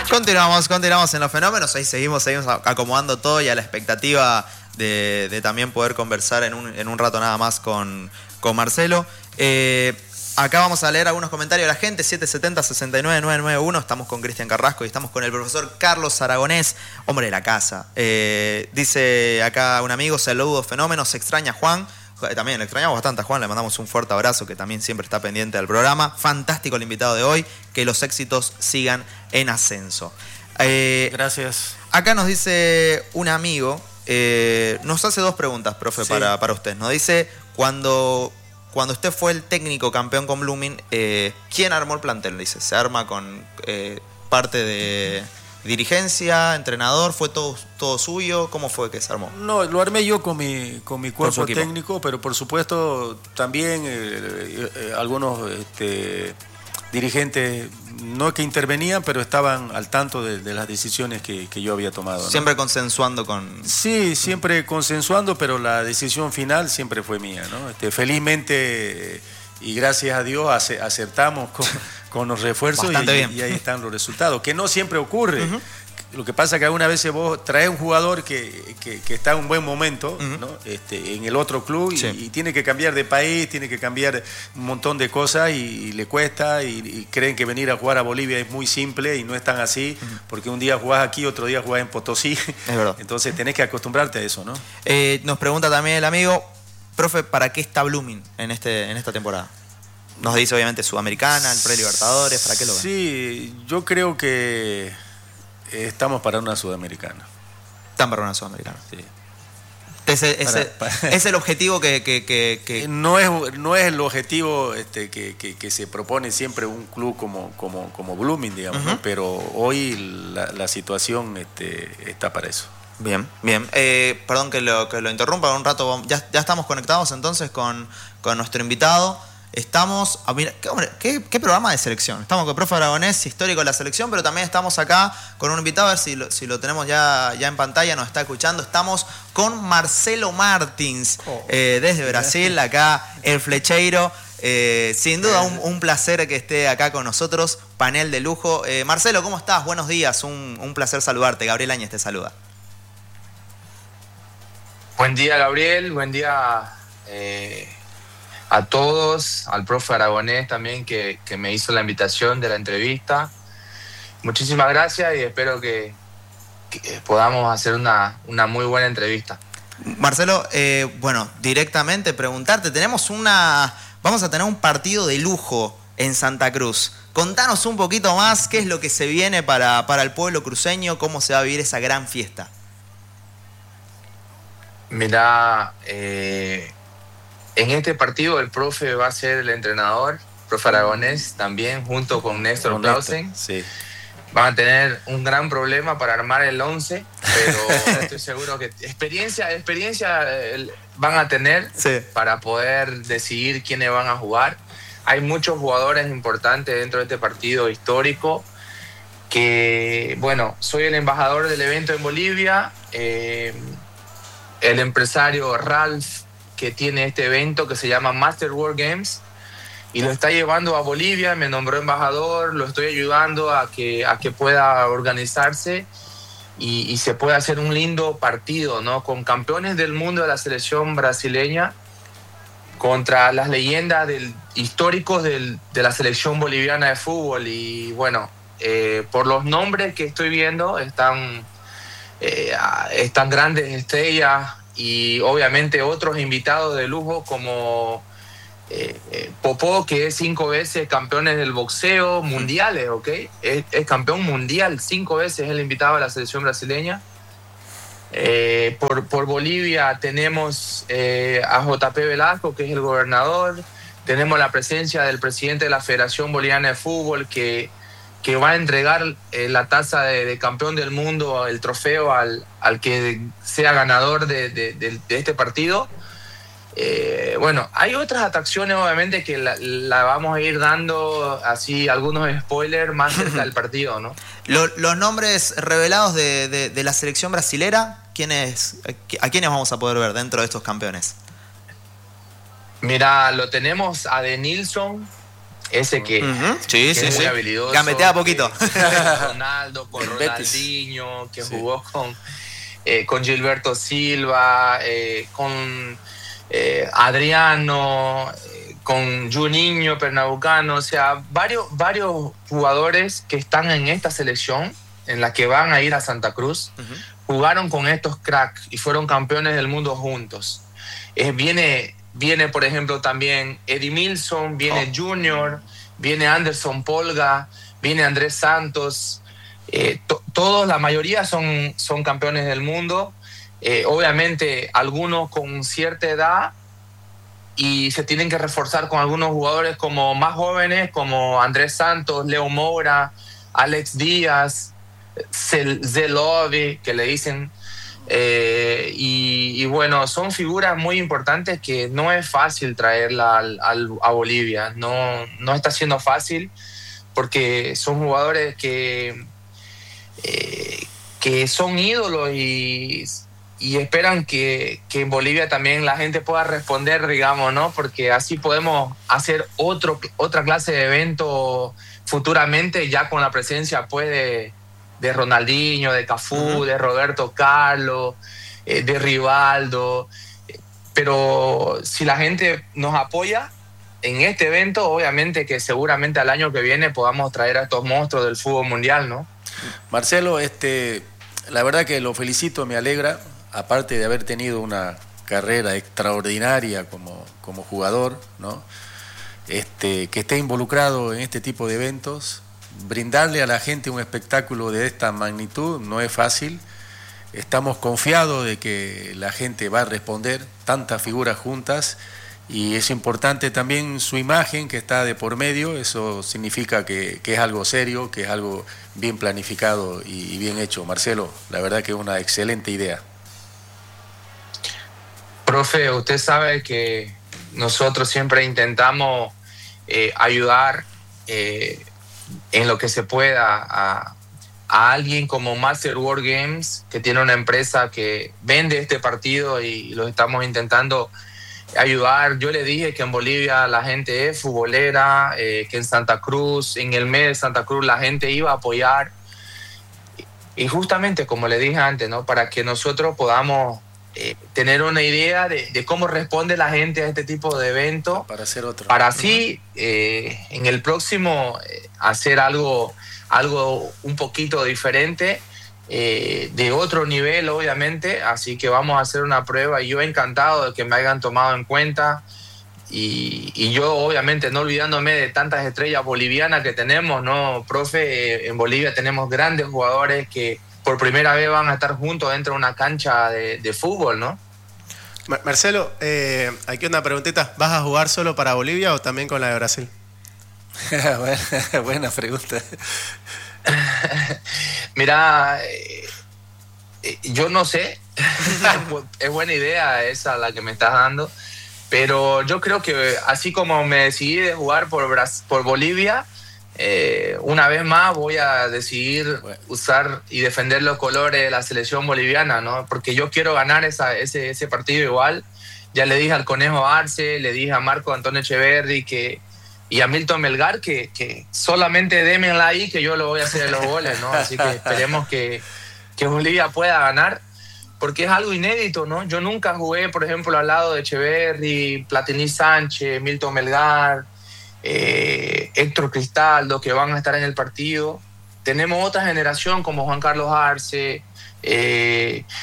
Continuamos en los fenómenos. Ahí seguimos acomodando todo y a la expectativa de también poder conversar en un rato nada más con Marcelo. Acá vamos a leer algunos comentarios de la gente. 770-69991. Estamos con Cristian Carrasco y estamos con el profesor Carlos Aragonés, hombre de la casa. Dice acá un amigo: saludos fenómenos, se extraña Juan. También le extrañamos bastante a Juan, le mandamos un fuerte abrazo, que también siempre está pendiente del programa. Fantástico el invitado de hoy, que los éxitos sigan en ascenso. Gracias. Acá nos dice un amigo, nos hace dos preguntas, profe, sí, para usted. Nos dice, cuando usted fue el técnico campeón con Blooming, ¿quién armó el plantel? Dice, ¿se arma con parte de dirigencia, entrenador? ¿Fue todo suyo? ¿Cómo fue que se armó? No, lo armé yo con mi cuerpo técnico, pero por supuesto también algunos dirigentes, no que intervenían, pero estaban al tanto de las decisiones que yo había tomado, ¿no? Siempre consensuando con... Sí, siempre consensuando, pero la decisión final siempre fue mía, ¿no? Felizmente y gracias a Dios acertamos con los refuerzos y ahí están los resultados, que no siempre ocurre. Uh-huh. Lo que pasa es que algunas veces vos traes un jugador que está en un buen momento, uh-huh, ¿no? En el otro club, sí, y tiene que cambiar de país, tiene que cambiar un montón de cosas y le cuesta y creen que venir a jugar a Bolivia es muy simple y no es tan así, uh-huh, porque un día jugás aquí, otro día jugás en Potosí. Es verdad. Entonces tenés que acostumbrarte a eso, ¿no? Nos pregunta también el amigo, profe, ¿para qué está Blooming en esta temporada? Nos dice obviamente Sudamericana, el Pre-Libertadores, ¿para qué lo ven? Sí, yo creo que estamos para una Sudamericana. Están para una Sudamericana. Sí. Es el objetivo que... No es el objetivo que se propone siempre un club como Blooming, digamos, uh-huh, ¿no? Pero hoy la situación está para eso. Bien. Perdón que lo interrumpa un rato. Ya estamos conectados entonces con nuestro invitado. Estamos, mira, ¿qué programa de selección? Estamos con el profe Aragonés, histórico de la selección, pero también estamos acá con un invitado, a ver si lo tenemos ya en pantalla, nos está escuchando. Estamos con Marcelo Martins, desde Brasil, acá el Flecheiro. Sin duda un placer que esté acá con nosotros, panel de lujo. Marcelo, ¿cómo estás? Buenos días, un placer saludarte. Gabriel Áñez te saluda. Buen día, Gabriel, buen día a todos, al profe Aragonés también que me hizo la invitación de la entrevista. Muchísimas gracias y espero que podamos hacer una muy buena entrevista. Marcelo, directamente preguntarte, vamos a tener un partido de lujo en Santa Cruz. Contanos un poquito más qué es lo que se viene para el pueblo cruceño, cómo se va a vivir esa gran fiesta. Mirá, en este partido el profe va a ser el entrenador, profe Aragonés también, junto con Néstor Clausen. Sí. Van a tener un gran problema para armar el 11, pero estoy seguro que experiencia van a tener, sí, para poder decidir quiénes van a jugar. Hay muchos jugadores importantes dentro de este partido histórico que, soy el embajador del evento en Bolivia, el empresario Ralph, que tiene este evento que se llama Master World Games y lo está llevando a Bolivia, me nombró embajador, lo estoy ayudando a que pueda organizarse y se pueda hacer un lindo partido, ¿no? Con campeones del mundo de la selección brasileña contra las leyendas históricos de la selección boliviana de fútbol. Y por los nombres que estoy viendo están grandes estrellas y obviamente otros invitados de lujo como Popó, que es 5 veces campeón del boxeo mundiales, ¿ok? Es campeón mundial, 5 veces es el invitado a la selección brasileña. Por Bolivia tenemos a JP Velasco, que es el gobernador. Tenemos la presencia del presidente de la Federación Boliviana de Fútbol, que va a entregar la taza de campeón del mundo, el trofeo al que sea ganador de este partido. Hay otras atracciones obviamente que la vamos a ir dando así, algunos spoilers más cerca del partido, ¿no? Los nombres revelados de la selección brasilera, ¿a quiénes vamos a poder ver dentro de estos campeones? Mira, lo tenemos a Denilson, ese que, que es muy habilidoso. Gambetea poquito. Ronaldo, con Ronaldinho, que jugó con Gilberto Silva, con Adriano, con Juninho Pernambucano, o sea, varios jugadores que están en esta selección, en la que van a ir a Santa Cruz, jugaron con estos cracks y fueron campeones del mundo juntos. Viene, por ejemplo, también Edimilson, viene Junior, viene Anderson Polga, viene Andrés Santos. Todos, la mayoría son campeones del mundo. Obviamente, algunos con cierta edad, y se tienen que reforzar con algunos jugadores como más jóvenes, como Andrés Santos, Leo Moura, Alex Díaz, Zelovi, que le dicen. Y bueno, son figuras muy importantes que no es fácil traerla a Bolivia. No está siendo fácil, porque son jugadores que son ídolos y esperan que en Bolivia también la gente pueda responder, digamos, ¿no? Porque así podemos hacer otra clase de evento futuramente, ya con la presencia pues de Ronaldinho, de Cafú, de Roberto Carlos, de Rivaldo. Pero si la gente nos apoya en este evento, obviamente que seguramente al año que viene podamos traer a estos monstruos del fútbol mundial, ¿no? Marcelo, la verdad que lo felicito, me alegra, aparte de haber tenido una carrera extraordinaria como jugador, ¿no? Que esté involucrado en este tipo de eventos. Brindarle a la gente un espectáculo de esta magnitud no es fácil. Estamos confiados de que la gente va a responder, tantas figuras juntas, y es importante también su imagen que está de por medio. Eso significa que es algo serio, que es algo bien planificado y bien hecho. Marcelo, la verdad que es una excelente idea. Profe, usted sabe que nosotros siempre intentamos ayudar en lo que se pueda a alguien como Master World Games, que tiene una empresa que vende este partido, y los estamos intentando ayudar. Yo le dije que en Bolivia la gente es futbolera, que en Santa Cruz, en el mes de Santa Cruz, la gente iba a apoyar. Y justamente, como le dije antes, ¿no? Para que nosotros podamos tener una idea de cómo responde la gente a este tipo de evento, para hacer otro, para así en el próximo hacer algo un poquito diferente, de otro nivel, obviamente. Así que vamos a hacer una prueba, y yo encantado de que me hayan tomado en cuenta, y yo obviamente no olvidándome de tantas estrellas bolivianas que tenemos, ¿no, profe? En Bolivia tenemos grandes jugadores que por primera vez van a estar juntos dentro de una cancha de fútbol, ¿no? Marcelo, aquí una preguntita. ¿Vas a jugar solo para Bolivia o también con la de Brasil? Buena pregunta. Mira, yo no sé. Es buena idea esa la que me estás dando, pero yo creo que así como me decidí de jugar por Bolivia, una vez más voy a decidir usar y defender los colores de la selección boliviana, ¿no? Porque yo quiero ganar ese partido igual. Ya le dije al Conejo Arce, le dije a Marco Antonio Echeverri y a Milton Melgar que solamente démenla ahí, que yo lo voy a hacer en los goles, ¿no? Así que esperemos que Bolivia pueda ganar, porque es algo inédito, ¿no? Yo nunca jugué, por ejemplo, al lado de Echeverri, Platini Sánchez, Milton Melgar, Héctor Cristaldo, que van a estar en el partido. Tenemos otra generación como Juan Carlos Arce,